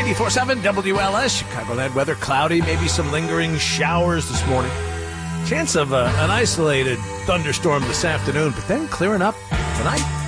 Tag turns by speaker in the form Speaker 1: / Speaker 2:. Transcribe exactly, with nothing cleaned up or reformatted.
Speaker 1: ninety-four point seven W L S, Chicagoland weather, cloudy, maybe some lingering showers this morning. Chance of uh, an isolated thunderstorm this afternoon, but then clearing up tonight.